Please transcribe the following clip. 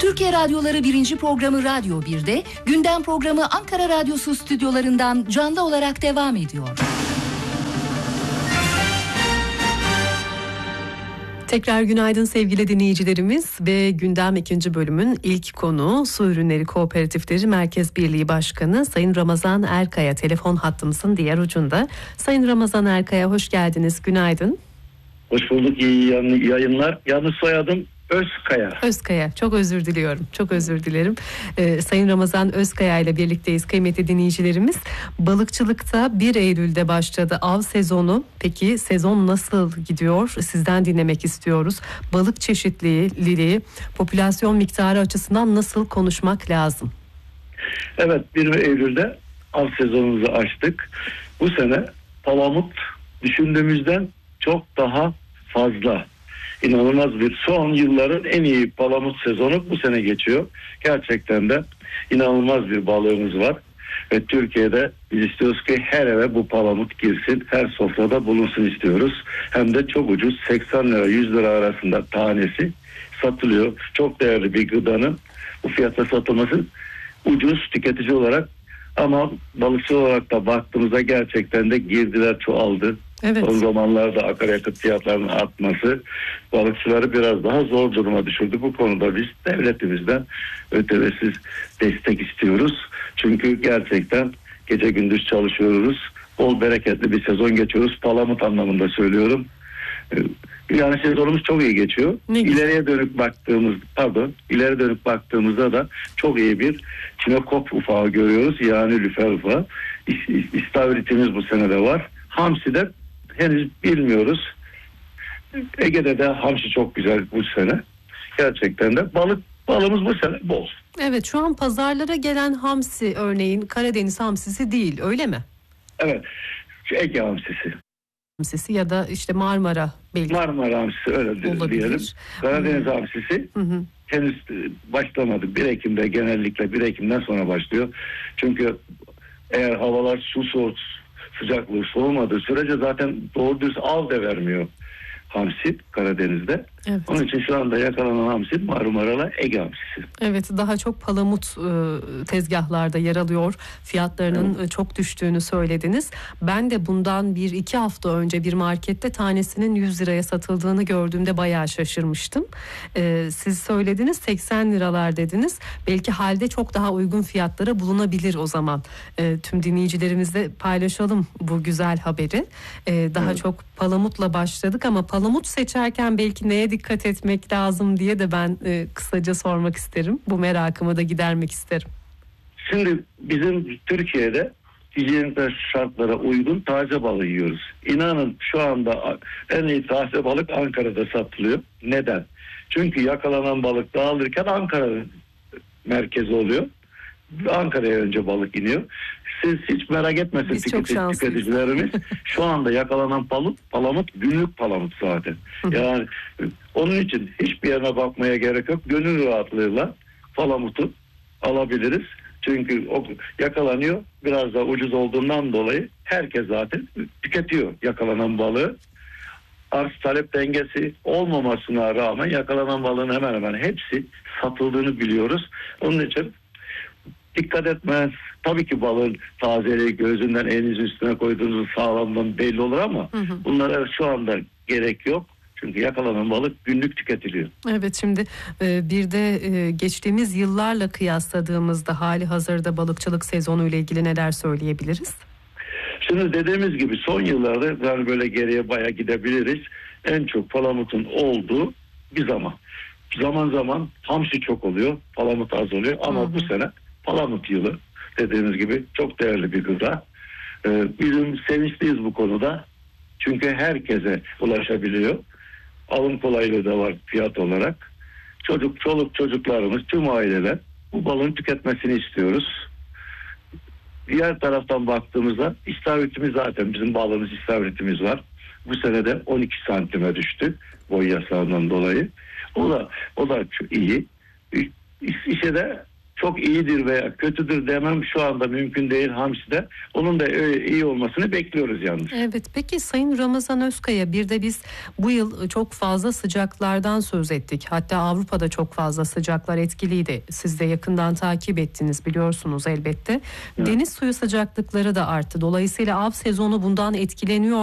Türkiye Radyoları 1. programı Radyo 1'de, gündem programı Ankara Radyosu stüdyolarından canlı olarak devam ediyor. Tekrar günaydın sevgili dinleyicilerimiz ve gündem 2. bölümün ilk konuğu Su Ürünleri Kooperatifleri Merkez Birliği Başkanı Sayın Ramazan Erkaya telefon hattımızın diğer ucunda. Sayın Ramazan Erkaya hoş geldiniz, günaydın. Hoş bulduk, iyi yayınlar. Yalnız soyadım Özkaya. Özkaya, çok özür diliyorum. Çok özür dilerim. Sayın Ramazan Özkaya ile birlikteyiz kıymetli dinleyicilerimiz. Balıkçılıkta 1 Eylül'de başladı av sezonu. Peki sezon nasıl gidiyor? Sizden dinlemek istiyoruz. Balık çeşitliliği, popülasyon miktarı açısından nasıl konuşmak lazım? Evet, 1 Eylül'de av sezonumuzu açtık. Bu sene palamut düşündüğümüzden çok daha fazla. İnanılmaz bir son yılların en iyi palamut sezonu bu sene geçiyor. Gerçekten de inanılmaz bir balığımız var. Ve Türkiye'de biz istiyoruz ki her eve bu palamut girsin. Her sofrada bulunsun istiyoruz. Hem de çok ucuz, 80 lira 100 lira arasında tanesi satılıyor. Çok değerli bir gıdanın bu fiyata satılması ucuz tüketici olarak, ama balıkçı olarak da baktığımızda gerçekten de girdiler çoğaldı. Evet. Son zamanlarda akaryakıt fiyatlarının artması balıkçıları biraz daha zor duruma düşürdü. Bu konuda biz devletimizden ötevesiz destek istiyoruz. Çünkü gerçekten gece gündüz çalışıyoruz. Bol bereketli bir sezon geçiyoruz. Palamut anlamında söylüyorum. Yani sezonumuz çok iyi geçiyor. İleri dönük baktığımızda da çok iyi bir çinekop ufağı görüyoruz. Yani lüfer ufağı. İstavritimiz bu sene de var. Hamsi de henüz bilmiyoruz. Ege'de de hamsi çok güzel bu sene. Gerçekten de balımız bu sene bol. Evet, şu an pazarlara gelen hamsi örneğin Karadeniz hamsisi değil, öyle mi? Evet. Şu Ege hamsisi. Hamsisi ya da işte Marmara belki. Marmara hamsisi öyle diyelim. Karadeniz hamsisi henüz başlamadı. 1 Ekim'de genellikle 1 Ekim'den sonra başlıyor. Çünkü eğer havalar sıcaklığı soğumadığı sürece zaten doğru düz av da vermiyor hamsi Karadeniz'de. Evet. Onun için şu anda yakalanan hamsi Marmara'la Ege hamsisi. Evet, daha çok palamut tezgahlarda yer alıyor. Fiyatlarının çok düştüğünü söylediniz. Ben de bundan 1-2 hafta önce bir markette tanesinin 100 liraya satıldığını gördüğümde bayağı şaşırmıştım. Siz söylediniz 80 liralar dediniz. Belki halde çok daha uygun fiyatlara bulunabilir o zaman. Tüm dinleyicilerimizle paylaşalım bu güzel haberi. Daha çok palamutla başladık ama palamut seçerken belki neye dikkat etmek lazım diye de ben kısaca sormak isterim. Bu merakımı da gidermek isterim. Şimdi bizim Türkiye'de hijyenik şartlara uygun taze balığı yiyoruz. İnanın şu anda en iyi taze balık Ankara'da satılıyor. Neden? Çünkü yakalanan balık dağılırken Ankara'nın merkezi oluyor. Ankara'ya önce balık iniyor. Siz hiç merak etmesin tüketicilerimiz. Şu anda yakalanan palamut günlük palamut zaten. Yani onun için hiçbir yerine bakmaya gerek yok. Gönül rahatlığıyla palamutu alabiliriz. Çünkü o yakalanıyor. Biraz da ucuz olduğundan dolayı herkes zaten tüketiyor yakalanan balığı. Arz talep dengesi olmamasına rağmen yakalanan balığın hemen hemen hepsi satıldığını biliyoruz. Onun için dikkat etmez. Tabii ki balığın tazeliği gözünden elinizin üstüne koyduğunuz sağlamlığından belli olur ama bunlara şu anda gerek yok. Çünkü yakalanan balık günlük tüketiliyor. Evet, şimdi bir de geçtiğimiz yıllarla kıyasladığımızda hali hazırda balıkçılık sezonu ile ilgili neler söyleyebiliriz? Şimdi dediğimiz gibi son yıllarda yani böyle geriye bayağı gidebiliriz. En çok palamutun olduğu bir zaman. Zaman zaman hamsi çok oluyor, palamut az oluyor ama bu sene palamut yılı dediğimiz gibi çok değerli bir gıda. Bizim sevinçliyiz bu konuda. Çünkü herkese ulaşabiliyor. Alım kolaylığı da var fiyat olarak. Çoluk çocuklarımız, tüm aileler bu balığın tüketmesini istiyoruz. Diğer taraftan baktığımızda istavritimiz zaten bizim balığımız istavritimiz var. Bu sene de 12 santime düştü boy yasağından dolayı. O da çok iyi. İşe de çok iyidir veya kötüdür demem şu anda mümkün değil hamside. Onun da iyi olmasını bekliyoruz yalnız. Evet, peki Sayın Ramazan Özkaya, bir de biz bu yıl çok fazla sıcaklardan söz ettik. Hatta Avrupa'da çok fazla sıcaklar etkiliydi. Siz de yakından takip ettiniz, biliyorsunuz elbette. Evet. Deniz suyu sıcaklıkları da arttı. Dolayısıyla av sezonu bundan etkileniyor